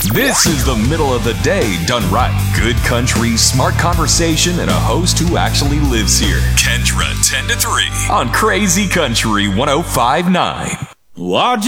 This is the middle of the day done right. Good country, smart conversation, and a host who actually lives here. Kendra 10 to 3 on Crazy Country 105.9. Large